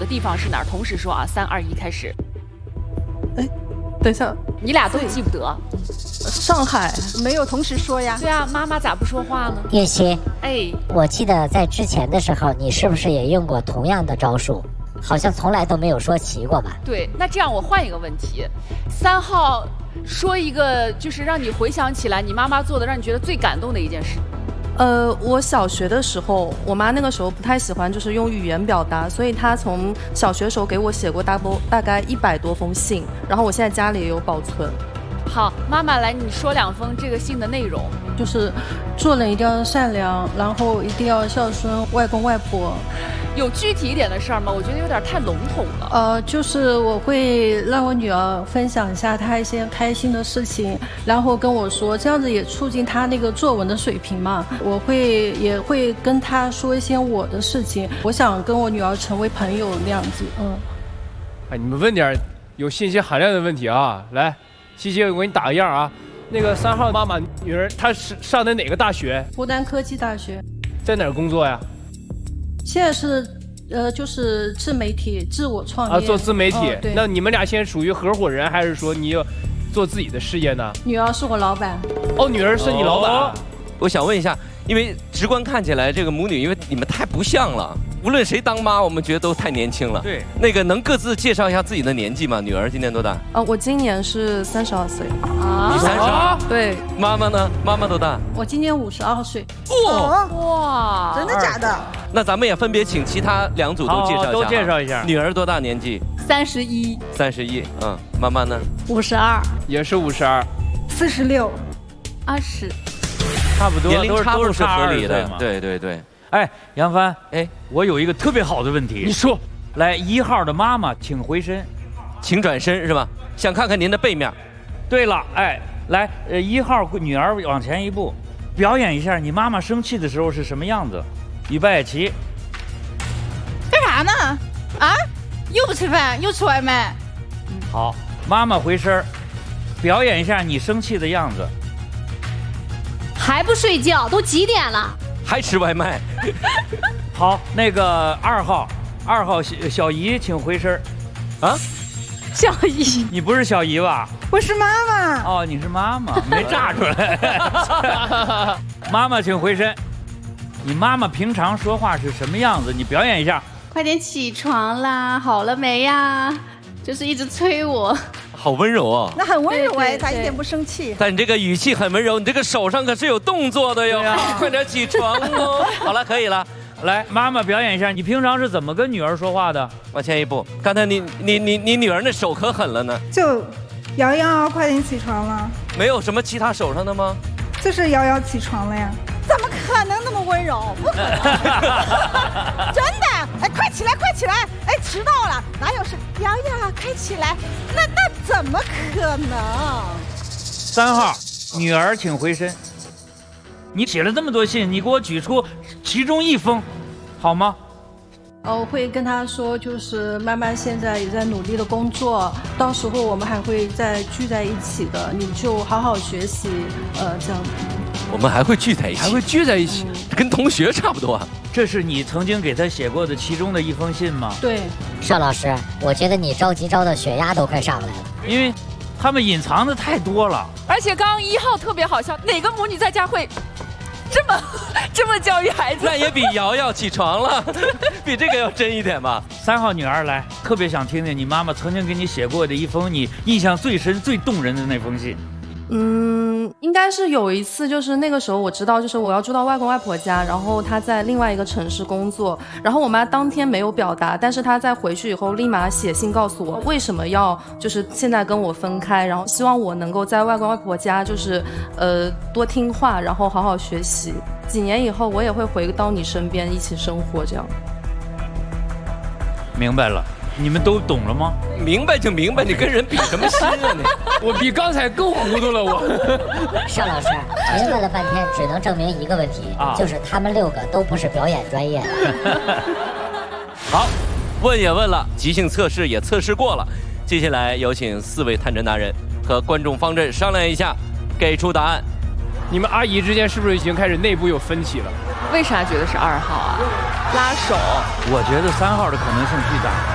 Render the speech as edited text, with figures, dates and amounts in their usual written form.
的地方是哪儿？同时说啊，3、2、1，开始。 哎，等一下， 你俩都记不得。 上海没有同时说呀。 对啊，妈妈咋不说话呢？ 叶希， 哎， 我记得在之前的时候，你是不是也用过同样的招数？好像从来都没有说齐过吧？ 对，那这样我换一个问题，3号说一个，就是让你回想起来你妈妈做的让你觉得最感动的一件事。 我小学的时候，我妈那个时候不太喜欢就是用语言表达，所以她从小学时候给我写过大概100多封信，然后我现在家里也有保存。 好，妈妈来，你说2封这个信的内容。 就是做人一定要善良，然后一定要孝顺外公外婆。 有具体一点的事儿吗？我觉得有点太笼统了。 就是我会让我女儿分享一下她一些开心的事情，然后跟我说，这样子也促进她那个作文的水平嘛。也会跟她说一些我的事情，我想跟我女儿成为朋友那样子。 哎，你们问点有信息含量的问题啊！来，西西，我给你打个样啊。那个3号妈妈女儿，她是上的哪个大学？ 湖南科技大学。 在哪儿工作呀？ 现在是就是自媒体，自我创业。 做自媒体。 对。 那你们俩现在属于合伙人，还是说你要做自己的事业呢？ 女儿是我老板。 哦，女儿是你老板。 我想问一下，因为直观看起来这个母女，因为你们太不像了。无论谁当妈，我们觉得都太年轻了。 对， 那个能各自介绍一下自己的年纪吗？女儿今年多大？ 我今年是32岁。 你32？ 对。 妈妈呢？妈妈多大？ 我今年52岁。 哇， 真的假的？ 那咱们也分别请其他2组都介绍一下。 都介绍一下。 女儿多大年纪 ？31。 31。妈妈呢 ？52。 也是52。 46。 20。 差不多， 年龄差不多是合理的。 对。 对。 哎，杨帆，我有一个特别好的问题。 你说。 来，1号的妈妈，请回身， 请转身是吧？想看看您的背面。 对了，来，1号女儿往前一步，表演一下你妈妈生气的时候是什么样子。预备起。 干啥呢？啊？又不吃饭，又吃外卖。 好，妈妈回身，表演一下你生气的样子。 还不睡觉？都几点了？ 还吃外卖。 好，那个2号小姨，请回身。啊？ 小姨？ 你不是小姨吧？ 我是妈妈。 哦，你是妈妈，没炸出来。妈妈，请回身。你妈妈平常说话是什么样子？你表演一下。 快点起床啦！好了没呀？就是一直催我。 好温柔哦。 那很温柔哎，她一点不生气。 但你这个语气很温柔，你这个手上可是有动作的哟。快点起床哦。好了，可以了。 来，妈妈表演一下，你平常是怎么跟女儿说话的？ 往前一步。刚才你女儿那手可狠了呢。 就，瑶瑶，快点起床了。 没有什么其他手上的吗？ 就是瑶瑶起床了呀。怎么可能那么温柔？不可能。真的。哎，快起来，快起来！哎，迟到了，哪有事？瑶瑶，快起来！那怎么可能 ？3号，女儿请回身。你写了这么多信，你给我举出其中1封，好吗？ 我会跟她说，就是妈妈现在也在努力的工作，到时候我们还会再聚在一起的，你就好好学习，这样。 我们还会聚在一起， 还会聚在一起， 跟同学差不多啊。 这是你曾经给他写过的其中的1封信吗？ 对。 邵老师，我觉得你着急招的血压都快上来了， 因为他们隐藏的太多了。 而且刚刚1号特别好笑，哪个母女在家会这么教育孩子？ 那也比瑶瑶起床了，比这个要真一点吧。 3号女儿来，特别想听听你妈妈曾经给你写过的1封你印象最深、最动人的那封信。 应该是有一次，就是那个时候我知道，就是我要住到外公外婆家，然后他在另外一个城市工作，然后我妈当天没有表达，但是她在回去以后立马写信告诉我为什么要就是现在跟我分开，然后希望我能够在外公外婆家就是多听话，然后好好学习，几年以后我也会回到你身边一起生活这样。 明白了。你们都懂了吗？ 明白就明白，你跟人比什么心啊你？ 我比刚才更糊涂了我。 邵老师，您问了半天，只能证明一个问题，就是他们6个都不是表演专业的。 好，问也问了，即兴测试也测试过了，接下来有请4位探针达人和观众方阵商量一下，给出答案。 你们阿姨之间是不是已经开始内部有分歧了？ 为啥觉得是2号啊？拉手。 我觉得3号的可能性最大。